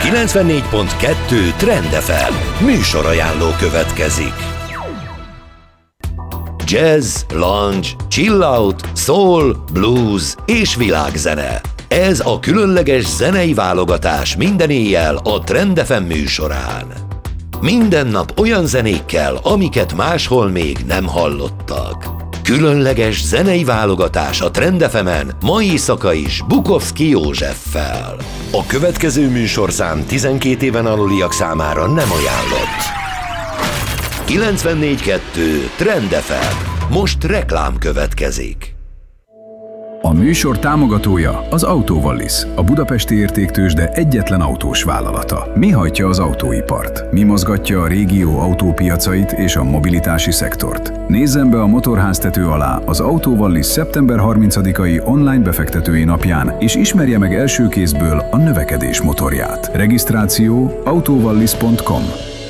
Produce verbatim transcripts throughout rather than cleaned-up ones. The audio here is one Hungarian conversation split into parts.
kilencvennégy pont kettő Trend ef em műsorajánló következik. Jazz, lounge, chill out, soul, blues és világzene. Ez a különleges zenei válogatás minden éjjel a Trend ef em műsorán. Minden nap olyan zenékkel, amiket máshol még nem hallottak. Különleges zenei válogatás a Trend ef emen mai éjszaka is Bukovszky Józseffel. A következő műsorszám tizenkét éven aluliak számára nem ajánlott. kilencvennégy kettő Trend ef em. Most reklám következik. A műsor támogatója az Autovallis, a budapesti értéktőzsde egyetlen autós vállalata. Mi hajtja az autóipart? Mi mozgatja a régió autópiacait és a mobilitási szektort? Nézzen be a motorháztető alá az Autovallis szeptember harmincadikai online befektetői napján, és ismerje meg első kézből a növekedés motorját. Regisztráció autovallis pont com.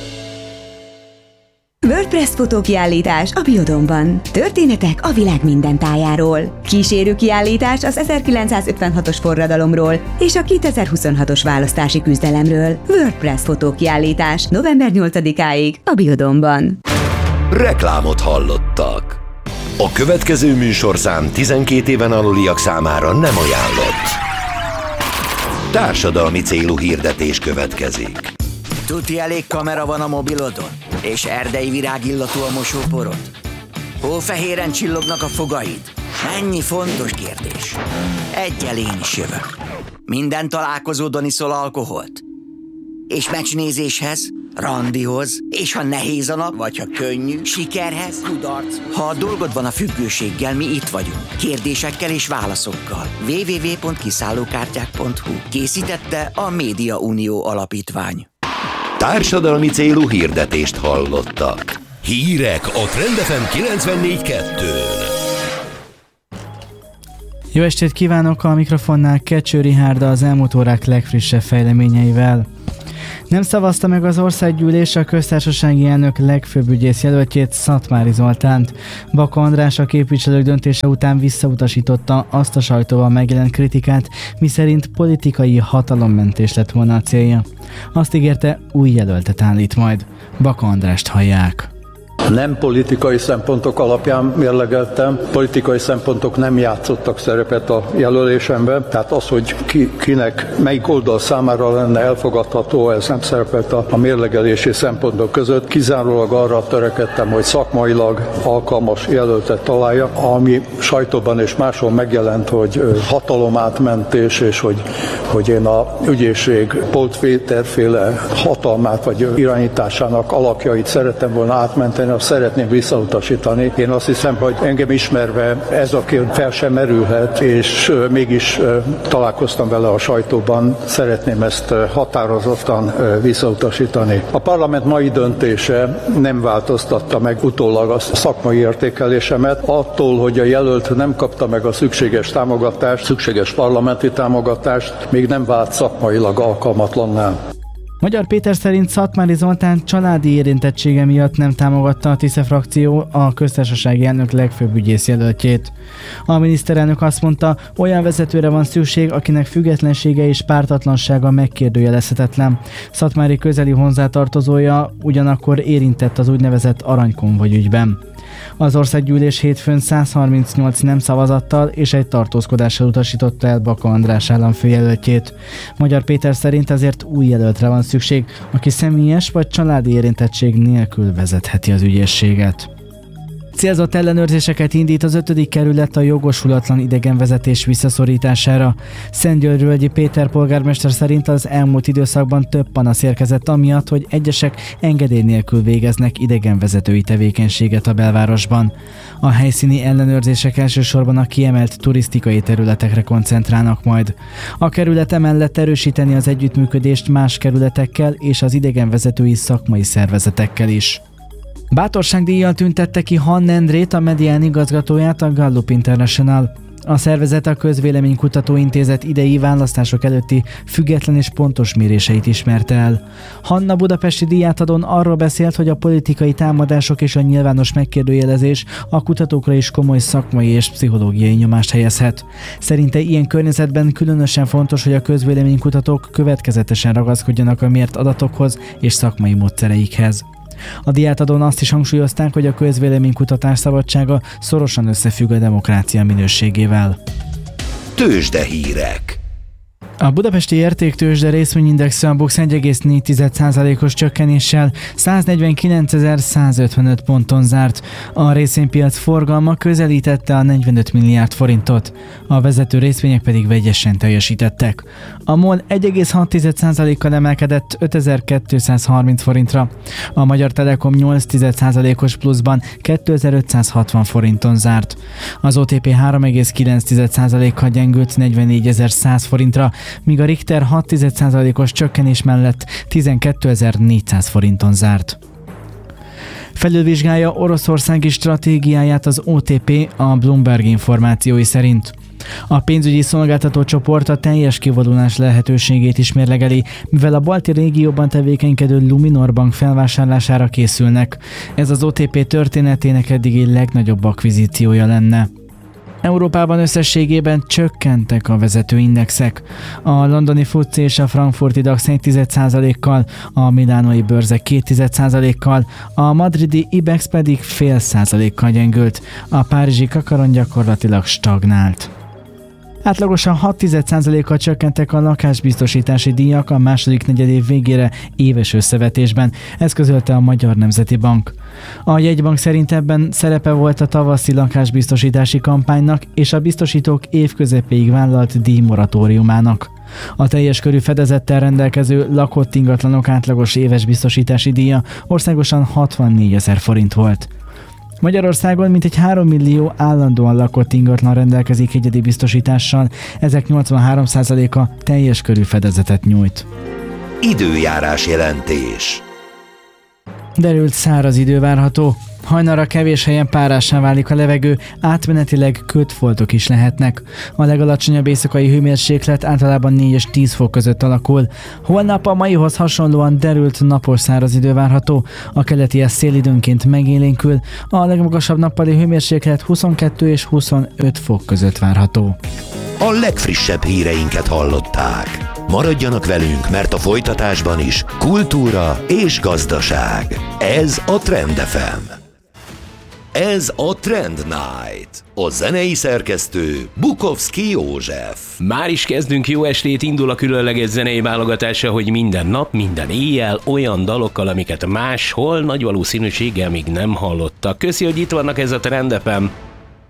WordPress fotókiállítás a Biodómban. Történetek a világ minden tájáról. Kísérő kiállítás az ezerkilencszázötvenhatos forradalomról és a kétezer-huszonhatos választási küzdelemről. WordPress fotókiállítás november nyolcadikáig a Biodómban. Reklámot hallottak. A következő műsorszám tizenkét éven aluliak számára nem ajánlott. Társadalmi célú hirdetés következik. Tuti elég kamera van a mobilodon? És erdei virágillatú a mosóporod? Hófehéren csillognak a fogaid? Ennyi fontos kérdés. Egyel én is jövök. Minden találkozódon iszol alkoholt? És meccsnézéshez, randihoz, és ha nehéz a nap, vagy ha könnyű, sikerhez, kudarc. Ha a dolgod van a függőséggel, mi itt vagyunk. Kérdésekkel és válaszokkal. double-u double-u double-u pont kiszállókártyák pont hu. Készítette a Média Unió Alapítvány. Társadalmi célú hirdetést hallottak. Hírek a Trend ef em kilencvennégy kettőn. Jó estét kívánok, a mikrofonnál Kecső Richárd az elmúlt órák legfrissebb fejleményeivel. Nem szavazta meg az országgyűlés a köztársasági elnök legfőbb ügyész jelöltjét, Szatmári Zoltánt. Baka András a képviselők döntése után visszautasította azt a sajtóval megjelent kritikát, miszerint politikai hatalommentés lett volna a célja. Azt ígérte, új jelöltet állít majd. Baka Andrást hallják. Nem politikai szempontok alapján mérlegeltem, politikai szempontok nem játszottak szerepet a jelölésemben, tehát az, hogy ki, kinek, melyik oldal számára lenne elfogadható, ez nem szerepelt a, a mérlegelési szempontok között. Kizárólag arra törekedtem, hogy szakmailag alkalmas jelöltet találja, ami sajtóban és máshol megjelent, hogy hatalomátmentés, és hogy, hogy én a ügyészség Polt Péterféle hatalmát vagy irányításának alapjait szerettem volna átmenteni, azt szeretném visszautasítani. Én azt hiszem, hogy engem ismerve ez a kérdés fel sem merülhet, és mégis találkoztam vele a sajtóban, szeretném ezt határozottan visszautasítani. A parlament mai döntése nem változtatta meg utólag a szakmai értékelésemet, attól, hogy a jelölt nem kapta meg a szükséges támogatást, szükséges parlamenti támogatást, még nem vált szakmailag alkalmatlanná. Magyar Péter szerint Szatmári Zoltán családi érintettsége miatt nem támogatta a TISZE frakció a köztársasági elnök legfőbb ügyész jelöltjét. A miniszterelnök azt mondta, olyan vezetőre van szükség, akinek függetlensége és pártatlansága megkérdőjelezhetetlen. Szatmári közeli hozzátartozója ugyanakkor érintett az úgynevezett aranykonvoj ügyben. Az országgyűlés hétfőn száz harmincnyolc nem szavazattal és egy tartózkodással utasította el Baka András államfőjelöltjét. Magyar Péter szerint ezért új jelöltre van szükség, aki személyes vagy családi érintettség nélkül vezetheti az ügyészséget. Célzott ellenőrzéseket indít az ötödik kerület a jogosulatlan idegenvezetés visszaszorítására. Szentgyörgyvölgyi Péter polgármester szerint az elmúlt időszakban több panasz érkezett amiatt, hogy egyesek engedély nélkül végeznek idegenvezetői tevékenységet a belvárosban. A helyszíni ellenőrzések elsősorban a kiemelt turisztikai területekre koncentrálnak majd. A kerület emellett erősíteni az együttműködést más kerületekkel és az idegenvezetői szakmai szervezetekkel is. Bátorságdíjjal tüntette ki Hann Endrét, a Medián igazgatóját a Gallup International. A szervezet a Közvéleménykutató Intézet idei választások előtti független és pontos méréseit ismerte el. Hanna budapesti díjátadón arról beszélt, hogy a politikai támadások és a nyilvános megkérdőjelezés a kutatókra is komoly szakmai és pszichológiai nyomást helyezhet. Szerinte ilyen környezetben különösen fontos, hogy a közvéleménykutatók következetesen ragaszkodjanak a mért adatokhoz és szakmai módszereikhez. A díjátadón azt is hangsúlyozták, hogy a közvéleménykutatás szabadsága szorosan összefügg a demokrácia minőségével. Tőzsdehírek. A budapesti értéktőzsde részvényindexe a BUX egy egész négy százalékos csökkenéssel száznegyvenkilencezer-százötvenöt ponton zárt. A részvénypiac forgalma közelítette a negyvenöt milliárd forintot, a vezető részvények pedig vegyesen teljesítettek. A MOL egy egész hat százalékkal emelkedett ötezer-kétszázharminc forintra, a Magyar Telekom nyolc százalékos pluszban kétezer-ötszázhatvan forinton zárt. Az o té pé három egész kilenc százalékkal gyengült negyvennégyezer-száz forintra, míg a Richter hat százalékos csökkenés mellett tizenkétezer-négyszáz forinton zárt. Felülvizsgálja oroszországi stratégiáját az o té pé a Bloomberg információi szerint. A pénzügyi szolgáltató csoport a teljes kivonulás lehetőségét is mérlegeli, mivel a balti régióban tevékenykedő Luminor Bank felvásárlására készülnek. Ez az o té pé történetének eddigi legnagyobb akvizíciója lenne. Európában összességében csökkentek a vezető indexek. A londoni FTSE és a frankfurti DAX egy százalékkal, a milánói bőrzek két százalékkal, a madridi IBEX pedig fél százalékkal gyengült, a párizsi kakaron gyakorlatilag stagnált. Átlagosan hat százalékkal csökkentek a lakásbiztosítási díjak a második negyedév végére éves összevetésben, ez közölte a Magyar Nemzeti Bank. A jegybank szerint ebben szerepe volt a tavaszi lakásbiztosítási kampánynak és a biztosítók évközepéig vállalt díjmoratóriumának. A teljes körű fedezettel rendelkező lakott ingatlanok átlagos éves biztosítási díja országosan hatvannégyezer forint volt. Magyarországon mintegy három millió állandóan lakott ingatlan rendelkezik egyedi biztosítással, ezek nyolcvanhárom százaléka teljes körű fedezetet nyújt. Időjárás jelentés. Derült száraz idő várható. Hajnalra kevés helyen párássá válik a levegő, átmenetileg kötfoltok is lehetnek. A legalacsonyabb éjszakai hőmérséklet általában négy és tíz fok között alakul. Holnap a maihoz hasonlóan derült napos száraz idő várható, a keleti szél időnként megélénkül, a legmagasabb nappali hőmérséklet huszonkettő és huszonöt fok között várható. A legfrissebb híreinket hallották. Maradjanak velünk, mert a folytatásban is kultúra és gazdaság. Ez a Trend ef em. Ez a Trend Night. A zenei szerkesztő Bukovszki József. Már is kezdünk, jó estét, indul a különleges zenei válogatása, hogy minden nap, minden éjjel olyan dalokkal, amiket máshol nagy valószínűséggel még nem hallottak. Köszi, hogy itt vannak, ez a Trend ef em.